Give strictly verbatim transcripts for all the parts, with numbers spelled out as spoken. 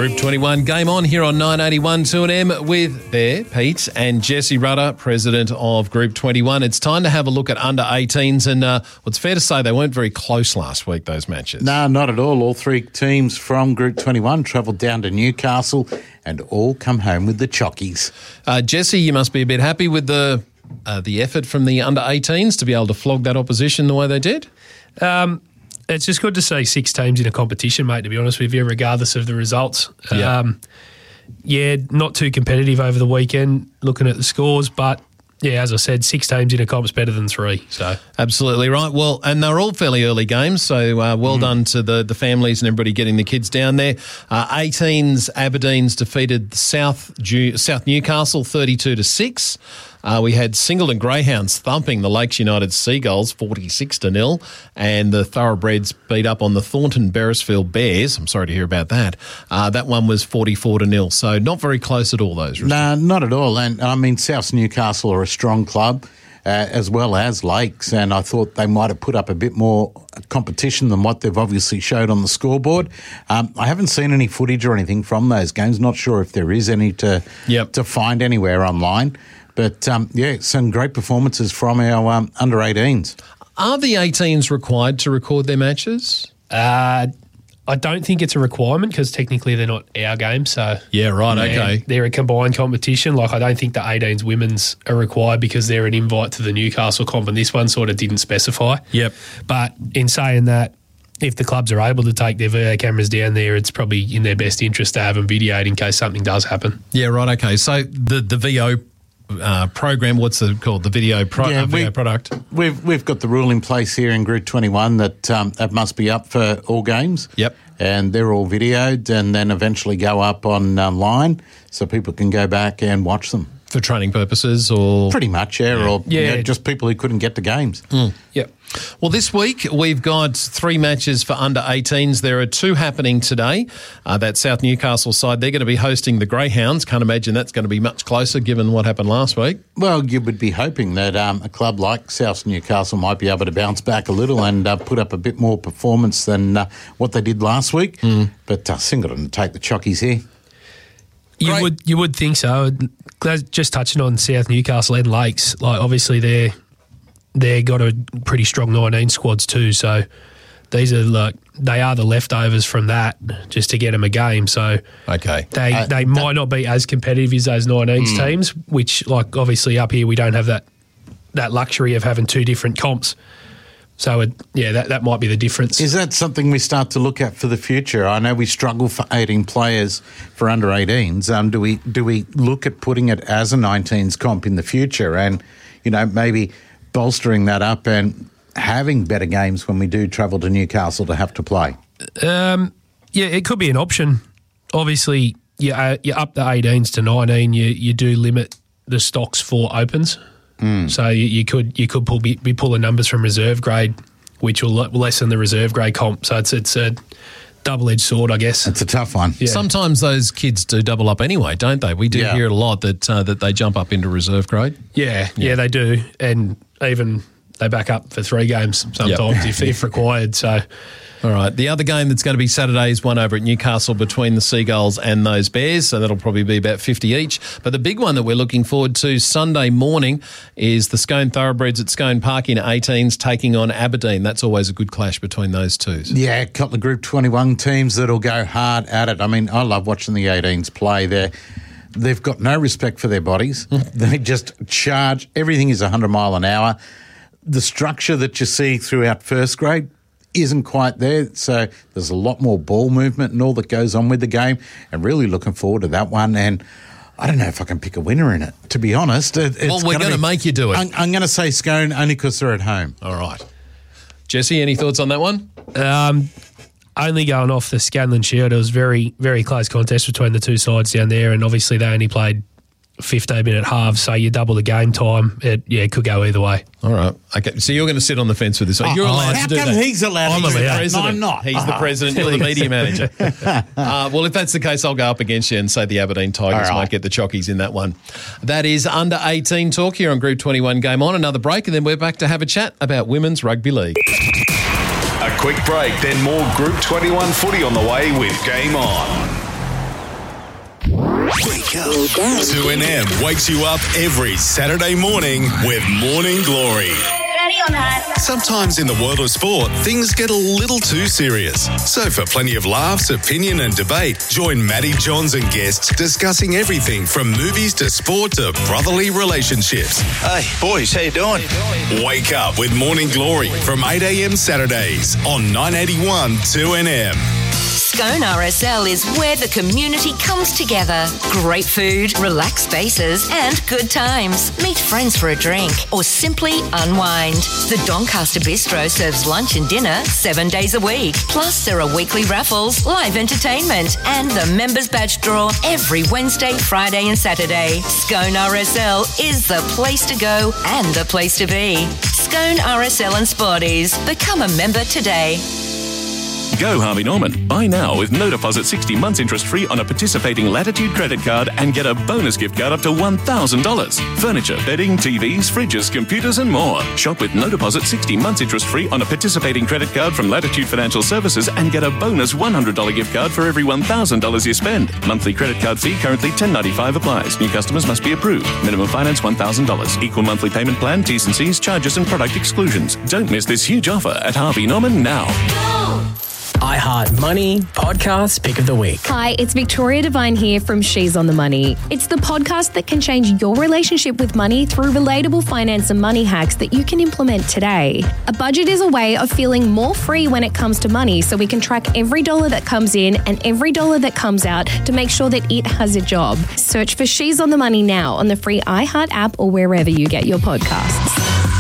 Group twenty-one game on here on nine eighty-one two N M with Bear, Pete and Jesse Rudder, president of Group twenty-one. It's time to have a look at under eighteens and uh, well, it's fair to say they weren't very close last week, those matches. No, not at all. All three teams from Group twenty-one travelled down to Newcastle and all come home with the chockies. Uh, Jesse, you must be a bit happy with the uh, the effort from the under eighteens to be able to flog that opposition the way they did? Um It's just good to see six teams in a competition, mate, to be honest with you, regardless of the results. Yeah, um, yeah not too competitive over the weekend looking at the scores, but, yeah, as I said, six teams in a comp's better than three. So absolutely right. Well, and they're all fairly early games, so uh, well mm. done to the, the families and everybody getting the kids down there. Uh, eighteens, Aberdeen's defeated South Ju- South Newcastle thirty-two to six. Uh, we had Singleton Greyhounds thumping the Lakes United Seagulls forty-six to nil, and the Thoroughbreds beat up on the Thornton Beresfield Bears. I'm sorry to hear about that. Uh, that one was forty-four to nil, so not very close at all, those results. No, not at all. And I mean, South Newcastle are a strong club, uh, as well as Lakes, and I thought they might have put up a bit more competition than what they've obviously showed on the scoreboard. Um, I haven't seen any footage or anything from those games. Not sure if there is any to yep. to find anywhere online. But, um, yeah, some great performances from our um, under eighteens. Are the eighteens required to record their matches? Uh, I don't think it's a requirement because technically they're not our game. So yeah, right, okay. They're a combined competition. Like I don't think the eighteens women's are required because they're an invite to the Newcastle comp, and this one sort of didn't specify. Yep. But in saying that, if the clubs are able to take their video cameras down there, it's probably in their best interest to have them videoed in case something does happen. Yeah, right, okay. So the, the V O Uh, program, what's it called? The video, pro- yeah, uh, video we, product. We've we've got the rule in place here in Group twenty-one that um, that must be up for all games. Yep. And they're all videoed and then eventually go up online so people can go back and watch them. For training purposes or? Pretty much, yeah. Yeah. Or yeah. You know, just people who couldn't get to games. Mm. Yep. Well, this week we've got three matches for under eighteens. There are two happening today. Uh, that South Newcastle side, they're going to be hosting the Greyhounds. Can't imagine that's going to be much closer given what happened last week. Well, you would be hoping that um, a club like South Newcastle might be able to bounce back a little and uh, put up a bit more performance than uh, what they did last week. Mm. But uh, Singleton take the chockies here. You Great. would you would think so. Just touching on South Newcastle and Lakes, like obviously they're they got a pretty strong nineteen squads too. So these are like they are the leftovers from that just to get them a game. So okay, they uh, they might not be as competitive as those nineteens mm. teams, which like obviously up here we don't have that that luxury of having two different comps. So, it, yeah, that, that might be the difference. Is that something we start to look at for the future? I know we struggle for eighteen players for under eighteens. Um, do we do we look at putting it as a nineteens comp in the future and, you know, maybe bolstering that up and having better games when we do travel to Newcastle to have to play? Um, yeah, it could be an option. Obviously, you, uh, you up the eighteens to nineteen, you, you do limit the stocks for opens. Mm. So you, you could you could pull be, be pulling numbers from reserve grade, which will lessen the reserve grade comp. So it's it's a double-edged sword, I guess. It's a tough one. Yeah. Sometimes those kids do double up anyway, don't they? We do yeah. hear it a lot that uh, that they jump up into reserve grade. Yeah, yeah, yeah, they do, and even they back up for three games sometimes yep. if, if required. So. All right. The other game that's going to be Saturday is one over at Newcastle between the Seagulls and those Bears, so that'll probably be about fifty each. But the big one that we're looking forward to Sunday morning is the Scone Thoroughbreds at Scone Park in eighteens taking on Aberdeen. That's always a good clash between those two. Yeah, a couple of Group twenty-one teams that'll go hard at it. I mean, I love watching the eighteens play there. They've got no respect for their bodies. They just charge. Everything is one hundred mile an hour. The structure that you see throughout first grade isn't quite there, so there's a lot more ball movement and all that goes on with the game, and really looking forward to that one. And I don't know if I can pick a winner in it, to be honest. It, it's well, we're going to make you do it. I'm, I'm going to say Scone only because they're at home. All right. Jesse, any thoughts on that one? Um, only going off the Scanlon Shield, it was very, very close contest between the two sides down there, and obviously they only played fifteen-minute halves, so you double the game time. It yeah, it could go either way. All right. Okay. So you're going to sit on the fence with this. So you're oh, allowed how to do come that. he's allowed I'm to do the that? president. No, I'm not. He's the president. You're the media manager. Uh, well, if that's the case, I'll go up against you and say the Aberdeen Tigers right. might get the chockies in that one. That is under eighteen talk here on Group twenty-one Game On. Another break, and then we're back to have a chat about women's rugby league. A quick break, then more Group twenty-one footy on the way with Game On. Wake up. two N M wakes you up every Saturday morning with Morning Glory. Ready or not. Sometimes in the world of sport, things get a little too serious. So for plenty of laughs, opinion and debate, join Matty Johns and guests discussing everything from movies to sport to brotherly relationships. Hey, boys, how you doing? Wake up with Morning Glory from eight a.m. Saturdays on nine eighty-one two N M. Scone R S L is where the community comes together. Great food, relaxed spaces, and good times. Meet friends for a drink or simply unwind. The Doncaster Bistro serves lunch and dinner seven days a week. Plus, there are weekly raffles, live entertainment, and the members badge draw every Wednesday, Friday, and Saturday. Scone R S L is the place to go and the place to be. Scone R S L and Sporties. Become a member today. Go Harvey Norman. Buy now with no deposit sixty months interest free on a participating Latitude credit card and get a bonus gift card up to one thousand dollars. Furniture, bedding, T Vs, fridges, computers and more. Shop with no deposit sixty months interest free on a participating credit card from Latitude Financial Services and get a bonus one hundred dollars gift card for every one thousand dollars you spend. Monthly credit card fee currently ten dollars and ninety-five cents applies. New customers must be approved. Minimum finance one thousand dollars. Equal monthly payment plan, T's and C's, charges and product exclusions. Don't miss this huge offer at Harvey Norman now. iHeart Money Podcast Pick of the Week. Hi, it's Victoria Devine here from She's on the Money. It's the podcast that can change your relationship with money through relatable finance and money hacks that you can implement today. A budget is a way of feeling more free when it comes to money, so we can track every dollar that comes in and every dollar that comes out to make sure that it has a job. Search for She's on the Money now on the free iHeart app or wherever you get your podcasts.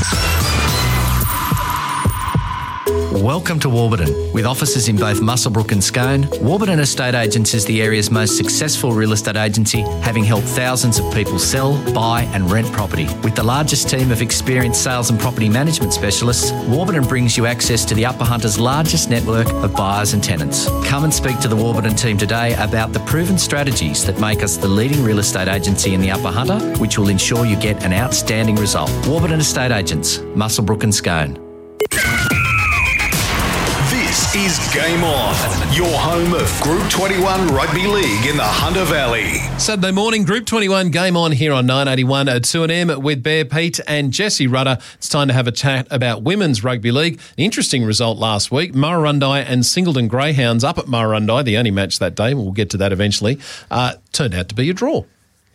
Welcome to Warburton. With offices in both Muswellbrook and Scone, Warburton Estate Agents is the area's most successful real estate agency, having helped thousands of people sell, buy and rent property. With the largest team of experienced sales and property management specialists, Warburton brings you access to the Upper Hunter's largest network of buyers and tenants. Come and speak to the Warburton team today about the proven strategies that make us the leading real estate agency in the Upper Hunter, which will ensure you get an outstanding result. Warburton Estate Agents, Muswellbrook and Scone. This is Game On, your home of Group twenty-one Rugby League in the Hunter Valley. Saturday morning, Group twenty-one Game On here on nine eighty-one at two N M with Bear Pete and Jesse Rudder. It's time to have a chat about Women's Rugby League. An interesting result last week. Murrurundi and Singleton Greyhounds up at Murrurundi, the only match that day, we'll get to that eventually, uh, turned out to be a draw.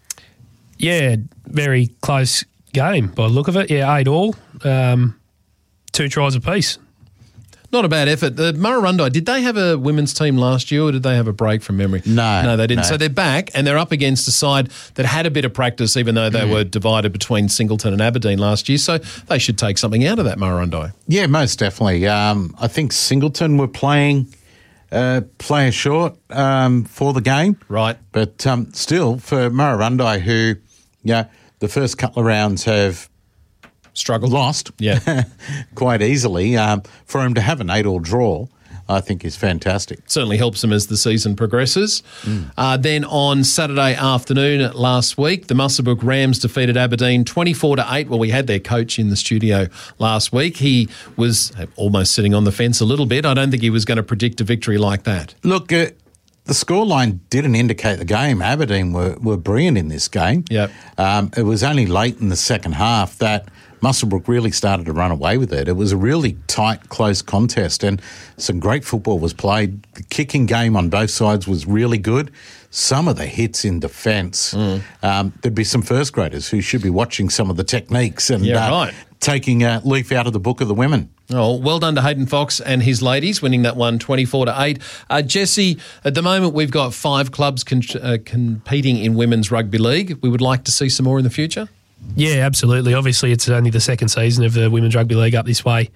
Yeah, very close game by the look of it. Yeah, eight all, um, two tries apiece. Not a bad effort. The Murrurundi, did they have a women's team last year or did they have a break from memory? No. No, they didn't. No. So they're back and they're up against a side that had a bit of practice even though they mm. were divided between Singleton and Aberdeen last year. So they should take something out of that Murrurundi. Yeah, most definitely. Um, I think Singleton were playing uh, player short um, for the game. Right. But um, still, for Murrurundi, who, yeah, the first couple of rounds have struggled, lost, yeah, quite easily. Um, for him to have an eight-all draw, I think is fantastic. Certainly helps them as the season progresses. Mm. Uh, then on Saturday afternoon last week, the Muswellbrook Rams defeated Aberdeen twenty-four to eight. Well, we had their coach in the studio last week. He was almost sitting on the fence a little bit. I don't think he was going to predict a victory like that. Look, uh, the scoreline didn't indicate the game. Aberdeen were, were brilliant in this game. Yep. Um, it was only late in the second half that Muswellbrook really started to run away with it. It was a really tight, close contest and some great football was played. The kicking game on both sides was really good. Some of the hits in defence, mm. um, there'd be some first graders who should be watching some of the techniques and yeah, uh, right. taking a leaf out of the book of the women. Oh, well done to Hayden Fox and his ladies, winning that one twenty-four to eight. Uh, Jesse, at the moment we've got five clubs con- uh, competing in Women's Rugby League. We would like to see some more in the future. Yeah, absolutely. Obviously, it's only the second season of the Women's Rugby League up this way.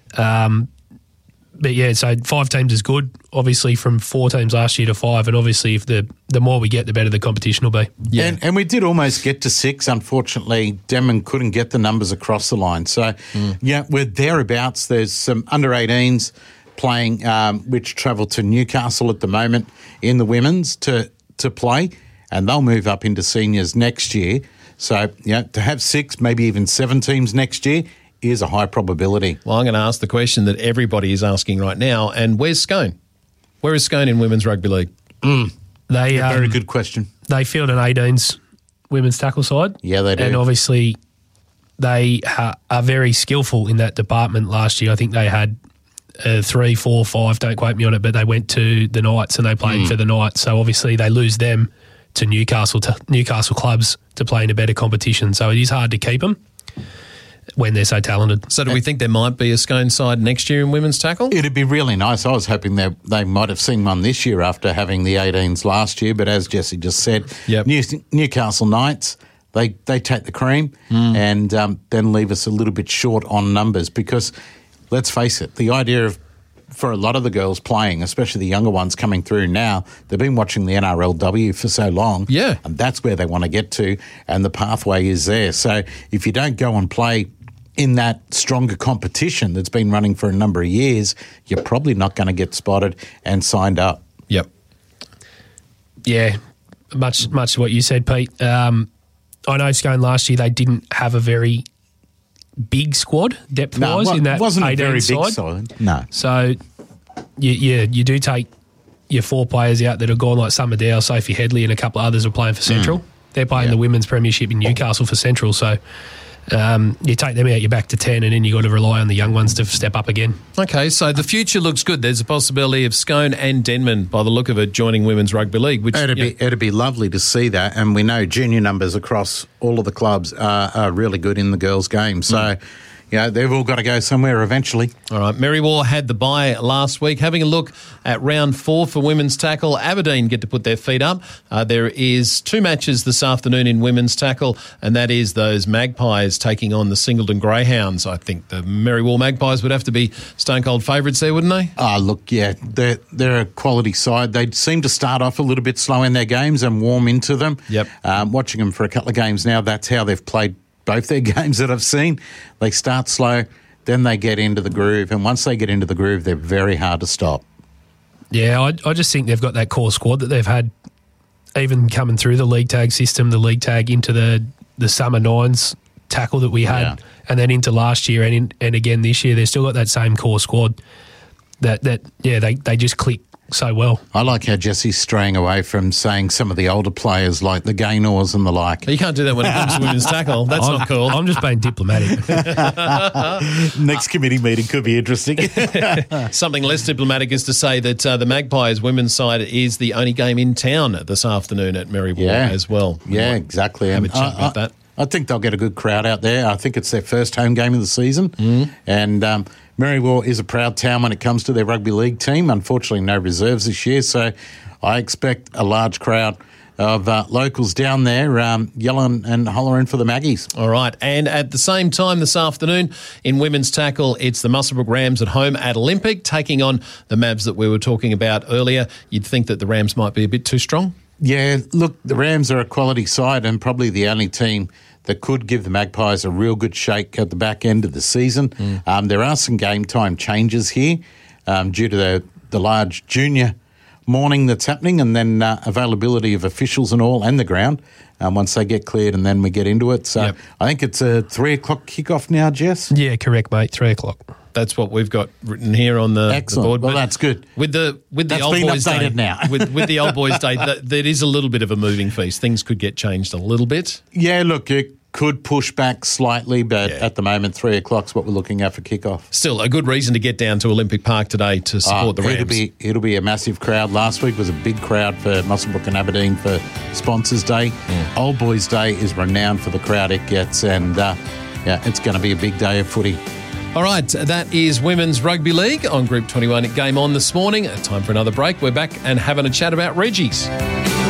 Um, but yeah, so five teams is good. Obviously, from four teams last year to five, and obviously, if the the more we get, the better the competition will be. Yeah, and, and we did almost get to six. Unfortunately, Denman couldn't get the numbers across the line. So, mm. yeah, we're thereabouts. There's some under eighteens playing, um, which travel to Newcastle at the moment in the women's to to play, and they'll move up into seniors next year. So, yeah, to have six, maybe even seven teams next year is a high probability. Well, I'm going to ask the question that everybody is asking right now, and where's Scone? Where is Scone in Women's Rugby League? Mm. They yeah, um, very good question. they field an eighteens women's tackle side. Yeah, they do. And obviously they ha- are very skillful in that department last year. I think they had uh, three, four, five, don't quote me on it, but they went to the Knights and they played mm. for the Knights. So obviously they lose them to Newcastle to Newcastle clubs to play in a better competition. So it is hard to keep them when they're so talented. So do we think there might be a Scone side next year in women's tackle? It'd be really nice. I was hoping they they might have seen one this year after having the eighteens last year, but as Jesse just said, yep. New, Newcastle Knights, they, they take the cream mm. and um, then leave us a little bit short on numbers because, let's face it, the idea of for a lot of the girls playing, especially the younger ones coming through now, they've been watching the N R L W for so long. Yeah. And that's where they want to get to, and the pathway is there. So if you don't go and play in that stronger competition that's been running for a number of years, you're probably not going to get spotted and signed up. Yep. Yeah, much much what you said, Pete. Um, I know Scone last year, they didn't have a very big squad depth-wise no, in that wasn't a eighteen very side. big side. No. So, you, you, you do take your four players out that have gone like Summer Dow, Sophie Headley and a couple of others are playing for Central. Mm. They're playing yeah. the Women's Premiership in Newcastle for Central, so um, you take them out, you're back to ten, and then you've got to rely on the young ones to step up again. Okay, so the future looks good. There's a possibility of Scone and Denman, by the look of it, joining Women's Rugby League. Which it'd, you be, it'd be lovely to see that, and we know junior numbers across all of the clubs are, are really good in the girls' game, so... Mm. You know, they've all got to go somewhere eventually. All right, Merriwar had the bye last week. Having a look at round four for women's tackle, Aberdeen get to put their feet up. Uh, there is two matches this afternoon in women's tackle, and that is those Magpies taking on the Singleton Greyhounds. I think the Merriwar Magpies would have to be stone cold favourites there, wouldn't they? Oh, look, yeah, they're, they're a quality side. They seem to start off a little bit slow in their games and warm into them. Yep. Um, watching them for a couple of games now, that's how they've played both their games that I've seen. They start slow, then they get into the groove, and once they get into the groove, they're very hard to stop. Yeah, I, I just think they've got that core squad that they've had, even coming through the league tag system, the league tag into the, the summer nines tackle that we had, yeah. and then into last year and in, and again this year, they've still got that same core squad that, that yeah, they, they just click so well. I like how Jesse's straying away from saying some of the older players like the Gaynors and the like. You can't do that when it comes to women's tackle. That's I'm, not cool. I'm just being diplomatic. Next committee meeting could be interesting. Something less diplomatic is to say that uh, the Magpies women's side is the only game in town this afternoon at Merriwar yeah. as well. We yeah, exactly. Have and a chat I, about I, that. I think they'll get a good crowd out there. I think it's their first home game of the season. Mm. And um, Merriwar is a proud town when it comes to their rugby league team. Unfortunately, no reserves this year, so I expect a large crowd of uh, locals down there um, yelling and hollering for the Maggies. All right, and at the same time this afternoon in women's tackle, it's the Muswellbrook Rams at home at Olympic, taking on the Mavs that we were talking about earlier. You'd think that the Rams might be a bit too strong? Yeah, look, the Rams are a quality side and probably the only team that could give the Magpies a real good shake at the back end of the season. Mm. Um, there are some game time changes here um, due to the, the large junior morning that's happening, and then uh, availability of officials and all, and the ground um, once they get cleared, and then we get into it. So yep. I think it's a three o'clock kickoff now, Jess? Yeah, correct, mate, three o'clock. That's what we've got written here on the, Excellent. the board. Well, but that's good. With the with the That's old been boys updated day now. with with the old boys day, that, that is a little bit of a moving feast. Things could get changed a little bit. Yeah, look, it could push back slightly, but Yeah. at the moment, three o'clock's what we're looking at for kickoff. Still, a good reason to get down to Olympic Park today to support Oh, the Rams. It'll be, it'll be a massive crowd. Last week was a big crowd for Muswellbrook and Aberdeen for Sponsors Day. Mm. Old Boys Day is renowned for the crowd it gets, and uh, yeah, it's going to be a big day of footy. All right, that is Women's Rugby League on Group twenty-one at Game On this morning. Time for another break. We're back and having a chat about Reggie's.